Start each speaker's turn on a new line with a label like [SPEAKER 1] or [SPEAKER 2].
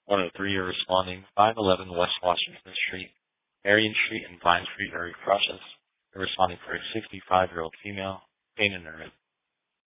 [SPEAKER 1] 103, you're responding. 511 West Washington Street, Marion Street, and Vine Street are refreshes. You're responding for a 65-year-old female, pain in her